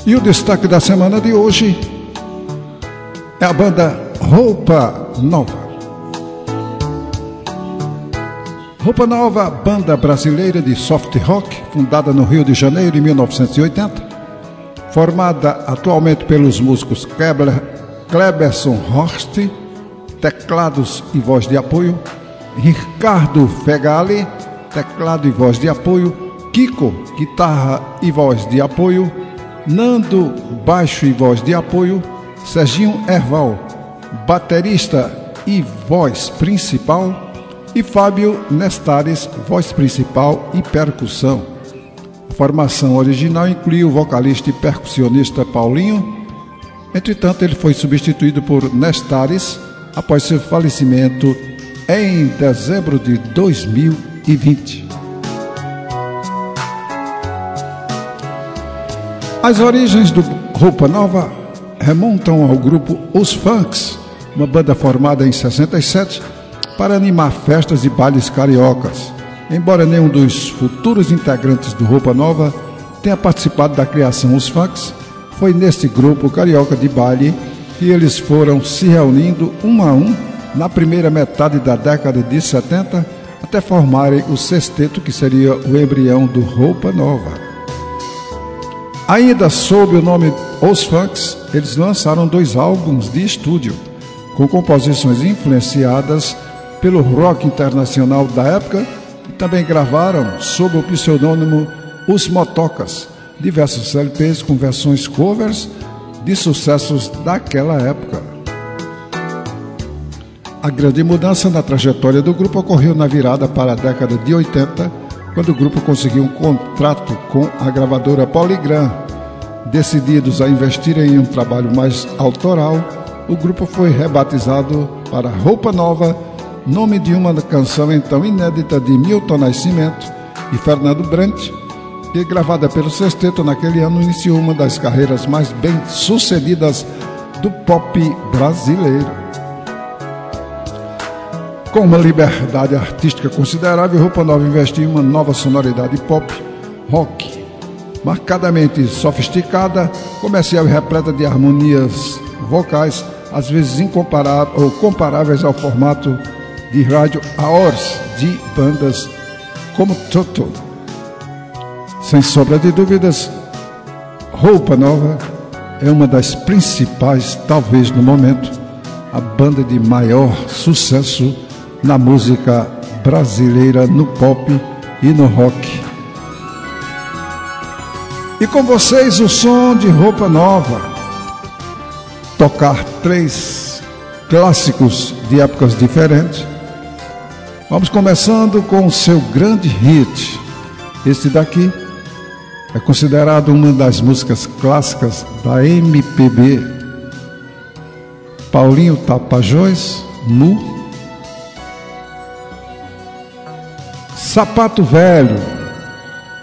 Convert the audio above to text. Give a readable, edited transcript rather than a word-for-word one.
E o destaque da semana de hoje é a banda Roupa Nova. Roupa Nova, banda brasileira de soft rock, fundada no Rio de Janeiro em 1980, formada atualmente pelos músicos Cleberson Horst, teclados e voz de apoio, Ricardo Fegali, teclado e voz de apoio, Kiko, guitarra e voz de apoio, Nando, baixo e voz de apoio, Serginho Erval, baterista e voz principal, e Fábio Nestares, voz principal e percussão. A formação original incluiu o vocalista e percussionista Paulinho. Entretanto, ele foi substituído por Nestares após seu falecimento em dezembro de 2020. As origens do Roupa Nova remontam ao grupo Os Funks, uma banda formada em 67 para animar festas e bailes cariocas. Embora nenhum dos futuros integrantes do Roupa Nova tenha participado da criação Os Funks, foi neste grupo carioca de baile que eles foram se reunindo um a um na primeira metade da década de 70 até formarem o sexteto que seria o embrião do Roupa Nova. Ainda sob o nome Os Funks, eles lançaram 2 álbuns de estúdio com composições influenciadas pelo rock internacional da época e também gravaram sob o pseudônimo Os Motocas diversos LPs com versões covers de sucessos daquela época. A grande mudança na trajetória do grupo ocorreu na virada para a década de 80, quando o grupo conseguiu um contrato com a gravadora Polygram. Decididos a investir em um trabalho mais autoral, o grupo foi rebatizado para Roupa Nova, nome de uma canção então inédita de Milton Nascimento e Fernando Brant, que, gravada pelo sexteto naquele ano, iniciou uma das carreiras mais bem-sucedidas do pop brasileiro. Com uma liberdade artística considerável, Roupa Nova investiu em uma nova sonoridade pop, rock, marcadamente sofisticada, comercial e repleta de harmonias vocais, às vezes incomparáveis ou comparáveis ao formato de rádio hours de bandas como Toto. Sem sombra de dúvidas, Roupa Nova é uma das principais, talvez no momento, a banda de maior sucesso na música brasileira, no pop e no rock. E com vocês o som de Roupa Nova. Tocar 3 clássicos de épocas diferentes. Vamos começando com o seu grande hit. Este daqui é considerado uma das músicas clássicas da MPB. Paulinho Tapajós, Nu. Sapato Velho.